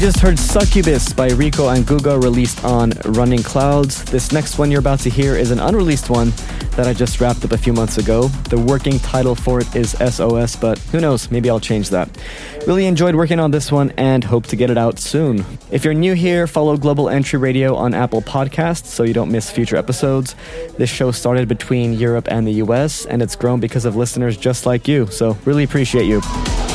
just heard Succubus by Rico and Guga, released on Running Clouds. This next one you're about to hear is an unreleased one that I just wrapped up a few months ago. The working title for it is SOS, but who knows, maybe I'll change that. Really enjoyed working on this one and hope to get it out soon. If you're new here, follow Global Entry Radio on Apple Podcasts so you don't miss future episodes. This show started between Europe and the US, and it's grown because of listeners just like you, so really appreciate you.